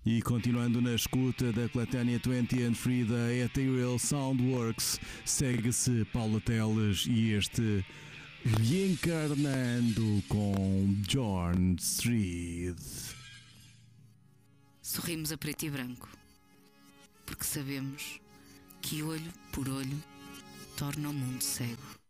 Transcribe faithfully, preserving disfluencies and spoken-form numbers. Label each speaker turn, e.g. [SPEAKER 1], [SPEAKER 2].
[SPEAKER 1] E continuando na escuta da Coletânea vinte and Free da Ethereal Soundworks, segue-se Paula Teles e este Reencarnando com John Street.
[SPEAKER 2] Sorrimos a preto e branco, porque sabemos que olho por olho torna o mundo cego.